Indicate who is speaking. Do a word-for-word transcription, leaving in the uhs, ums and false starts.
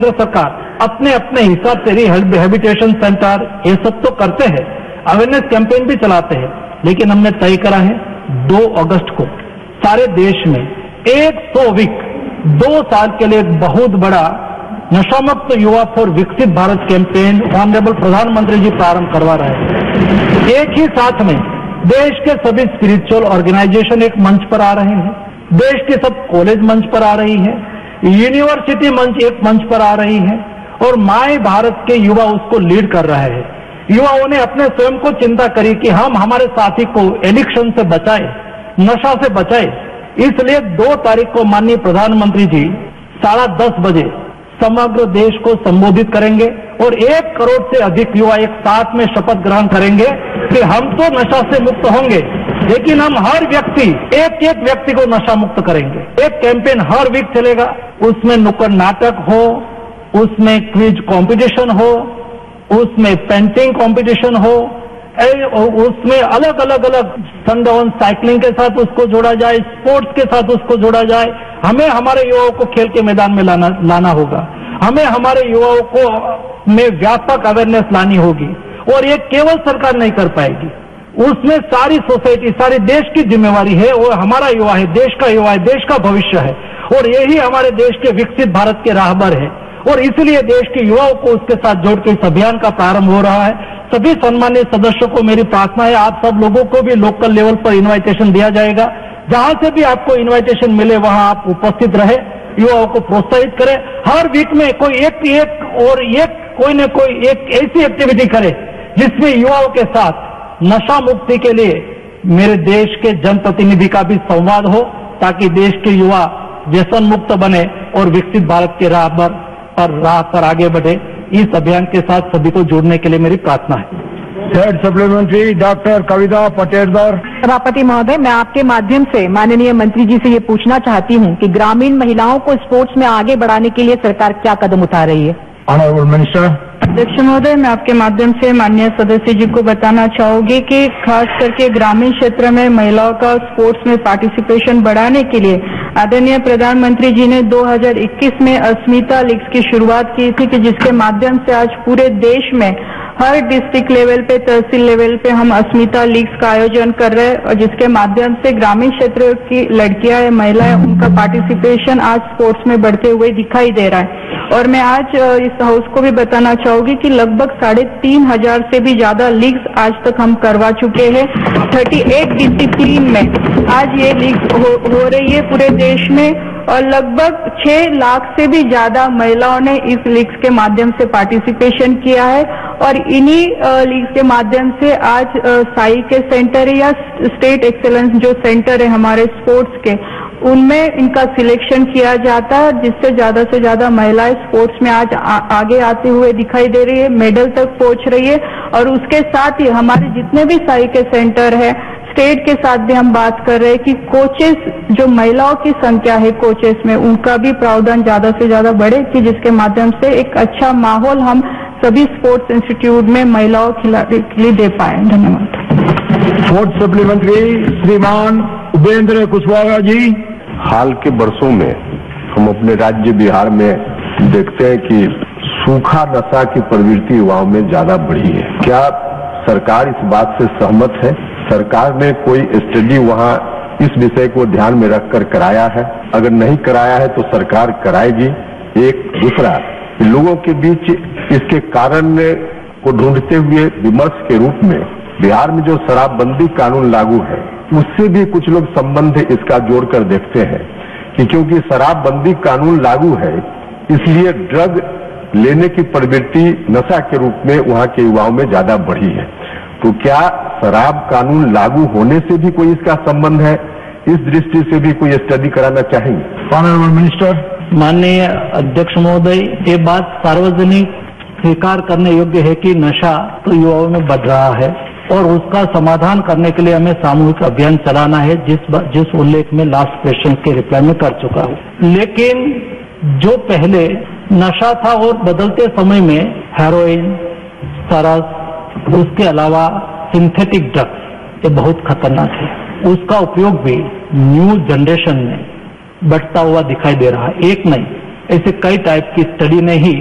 Speaker 1: सरकार अपने अपने हिसाब से रिहेबिलिटेशन सेंटर ये सब तो करते हैं, अवेयरनेस कैंपेन भी चलाते हैं, लेकिन हमने तय करा है दो अगस्त को सारे देश में एक सौ वीक दो साल के लिए एक बहुत बड़ा नशामुक्त युवा फॉर विकसित भारत कैंपेन ऑनरेबल प्रधानमंत्री जी प्रारंभ करवा रहे हैं। एक ही साथ में देश के सभी स्पिरिचुअल ऑर्गेनाइजेशन एक मंच पर आ रहे हैं, देश की सब कॉलेज मंच पर आ रही है, यूनिवर्सिटी मंच एक मंच पर आ रही है और माय भारत के युवा उसको लीड कर रहे हैं। युवाओं ने अपने स्वयं को चिंता करी कि हम हमारे साथी को एडिक्शन से बचाए, नशा से बचाए। इसलिए दो तारीख को माननीय प्रधानमंत्री जी साढ़े दस बजे समग्र देश को संबोधित करेंगे और एक करोड़ से अधिक युवा एक साथ में शपथ ग्रहण करेंगे कि हम तो नशा से मुक्त होंगे, लेकिन हम हर व्यक्ति एक एक व्यक्ति को नशा मुक्त करेंगे। एक कैंपेन हर वीक चलेगा, उसमें नुक्कड़ नाटक हो, उसमें क्विज कंपटीशन हो, उसमें पेंटिंग कंपटीशन हो, उसमें अलग अलग अलग संडोन साइकिलिंग के साथ उसको जोड़ा जाए, स्पोर्ट्स के साथ उसको जोड़ा जाए। हमें हमारे युवाओं को खेल के मैदान में लाना लाना होगा, हमें हमारे युवाओं को में व्यापक अवेयरनेस लानी होगी और ये केवल सरकार नहीं कर पाएगी, उसमें सारी सोसाइटी, सारी देश की जिम्मेवारी है। और हमारा युवा है, देश का युवा है, देश का भविष्य है और यही हमारे देश के विकसित भारत के राहबर है और इसलिए देश के युवाओं को उसके साथ जोड़कर इस अभियान का प्रारंभ हो रहा है। सभी सम्मानित सदस्यों को मेरी प्रार्थना है, आप सब लोगों को भी लोकल लेवल पर इनविटेशन दिया जाएगा, जहां से भी आपको इनविटेशन मिले वहां आप उपस्थित रहे, युवाओं को प्रोत्साहित करें। हर वीक में कोई एक एक और एक कोई न कोई एक ऐसी एक्टिविटी करे जिसमें युवाओं के साथ नशा मुक्ति के लिए मेरे देश के जनप्रतिनिधि का भी संवाद हो, ताकि देश के युवा व्यसन मुक्त बने और विकसित भारत के राह पर, पर राह पर आगे बढ़े। इस अभियान के साथ सभी को जोड़ने के लिए मेरी प्रार्थना है।
Speaker 2: थर्ड सप्लीमेंट्री डॉक्टर कविता पटेलकर।
Speaker 3: सभापति महोदय, मैं आपके माध्यम से माननीय मंत्री जी से ये पूछना चाहती हूँ कि ग्रामीण महिलाओं को स्पोर्ट्स में आगे बढ़ाने के लिए सरकार क्या कदम उठा रही है।
Speaker 2: Honourable minister.
Speaker 4: अध्यक्ष महोदय, मैं आपके माध्यम से माननीय सदस्य जी को बताना चाहूंगी कि खास करके ग्रामीण क्षेत्र में महिलाओं का स्पोर्ट्स में पार्टिसिपेशन बढ़ाने के लिए आदरणीय प्रधानमंत्री जी ने दो हज़ार इक्कीस में अस्मिता लीग्स की शुरुआत की थी, कि जिसके माध्यम से आज पूरे देश में हर डिस्ट्रिक्ट लेवल पे, तहसील लेवल पे हम अस्मिता लीग्स का आयोजन कर रहे हैं और जिसके माध्यम से ग्रामीण क्षेत्र की लड़कियां या महिलाएं, उनका पार्टिसिपेशन आज स्पोर्ट्स में बढ़ते हुए दिखाई दे रहा है। और मैं आज इस हाउस को भी बताना चाहूंगी कि लगभग साढ़े तीन हजार से भी ज्यादा लीग्स आज तक हम करवा चुके हैं। अड़तीस डिसिप्लिन में आज ये लीग हो, हो रही है पूरे देश में और लगभग छह लाख से भी ज्यादा महिलाओं ने इस लीग्स के माध्यम से पार्टिसिपेशन किया है। और इन्हीं लीग्स के माध्यम से आज साई के सेंटर या स्टेट एक्सेलेंस जो सेंटर है हमारे स्पोर्ट्स के, उनमें इनका सिलेक्शन किया जाता है, जिससे ज्यादा से ज्यादा महिलाएं स्पोर्ट्स में आज आ, आगे आते हुए दिखाई दे रही है, मेडल तक पहुंच रही है। और उसके साथ ही हमारे जितने भी साई के सेंटर है, स्टेट के साथ भी हम बात कर रहे हैं कि कोचेस, जो महिलाओं की संख्या है कोचेस में, उनका भी प्रावधान ज्यादा से ज्यादा बढ़े, कि जिसके माध्यम से एक अच्छा माहौल हम सभी स्पोर्ट्स इंस्टीट्यूट में महिलाओं खिलाड़ी के लिए दे पाए। धन्यवाद।
Speaker 2: फोर्थ सप्लीमेंट्री श्रीमान उपेंद्र कुशवाहा जी।
Speaker 5: हाल के वर्षों में हम अपने राज्य बिहार में देखते हैं कि सूखा नशा की प्रवृत्ति युवाओं में ज्यादा बढ़ी है। क्या सरकार इस बात से सहमत है? सरकार ने कोई स्टडी वहां इस विषय को ध्यान में रखकर कराया है? अगर नहीं कराया है तो सरकार कराएगी। एक दूसरा, लोगों के बीच इसके कारण को ढूंढते हुए विमर्श के रूप में बिहार में जो शराबबंदी कानून लागू है, उससे भी कुछ लोग संबंध इसका जोड़कर देखते हैं कि क्योंकि शराबबंदी कानून लागू है, इसलिए ड्रग लेने की प्रवृत्ति नशा के रूप में वहां के युवाओं में ज्यादा बढ़ी है। तो क्या शराब कानून लागू होने से भी कोई इसका संबंध है? इस दृष्टि से भी कोई स्टडी कराना चाहेंगे।
Speaker 2: Honourable minister.
Speaker 1: माननीय अध्यक्ष महोदय, ये बात सार्वजनिक स्वीकार करने योग्य है कि नशा तो युवाओं में बढ़ रहा है और उसका समाधान करने के लिए हमें सामूहिक अभियान चलाना है, जिस जिस उल्लेख में लास्ट क्वेश्चन के रिप्लाई में कर चुका हूँ। लेकिन जो पहले नशा था और बदलते समय में हेरोइन, चरस, उसके अलावा सिंथेटिक ड्रग्स, ये बहुत खतरनाक है। उसका उपयोग भी न्यू जनरेशन में बढ़ता हुआ दिखाई दे रहा है। एक नहीं, ऐसे कई टाइप की स्टडी ने ही